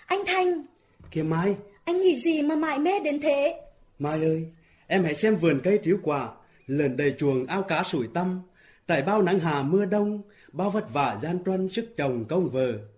Anh Thành. Kìa Mai. Anh nghĩ gì mà mải mê đến thế? Mai ơi, em hãy xem vườn cây trĩu quả, lợn đầy chuồng, ao cá sủi tăm, trải bao nắng hà mưa đông, bao vất vả gian truân sức chồng công vợ.